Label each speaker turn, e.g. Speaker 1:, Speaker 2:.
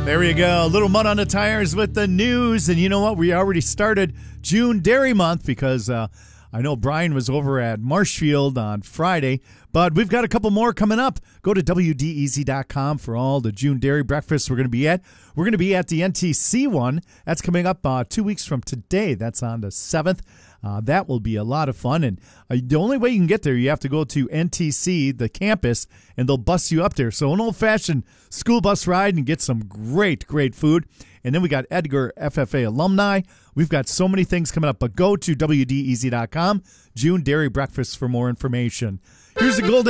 Speaker 1: There you go. A little mud on the tires with the news. And you know what? We already started June Dairy Month because I know Brian was over at Marshfield on Friday, but we've got a couple more coming up. Go to WDEZ.com for all the June Dairy breakfasts we're going to be at. We're going to be at the NTC one. That's coming up 2 weeks from today. That's on the 7th. That will be a lot of fun. And the only way you can get there, you have to go to NTC, the campus, and they'll bus you up there. So an old-fashioned school bus ride and get some great, great food. And then we got Edgar FFA alumni. We've got so many things coming up. But go to WDEZ.com, June Dairy Breakfast, for more information. Here's the golden